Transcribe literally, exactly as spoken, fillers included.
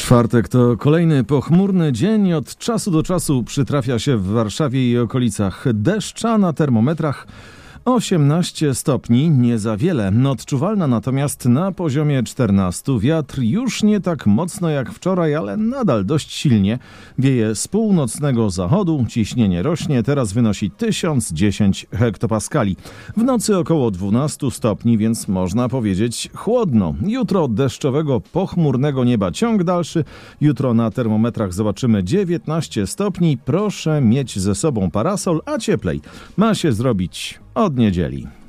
Czwartek to kolejny pochmurny dzień. Od czasu do czasu przytrafia się w Warszawie i okolicach deszcz, a na termometrach osiemnaście stopni, nie za wiele. Odczuwalna natomiast na poziomie czternaście. Wiatr już nie tak mocno jak wczoraj, ale nadal dość silnie. Wieje z północnego zachodu, ciśnienie rośnie, teraz wynosi tysiąc dziesięć hektopaskali. W nocy około dwanaście stopni, więc można powiedzieć chłodno. Jutro od deszczowego, pochmurnego nieba ciąg dalszy. Jutro na termometrach zobaczymy dziewiętnaście stopni. Proszę mieć ze sobą parasol, a cieplej ma się zrobić od niedzieli.